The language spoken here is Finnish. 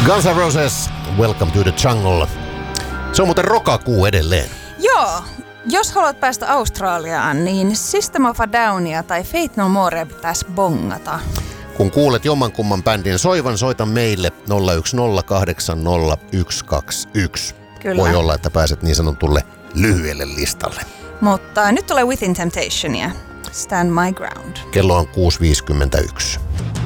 Guns N' Roses, Welcome to the Jungle. Se on muuten rokakuu edelleen. Joo, jos haluat päästä Australiaan, niin System of a Downia tai Faith No More pitäisi bongata. Kun kuulet jommankumman bändin soivan, soita meille 010800121. Kyllä. Voi olla, että pääset niin sanotulle lyhyelle listalle. Mutta nyt tulee Within Temptationia. Stand My Ground. Kello on 6.51.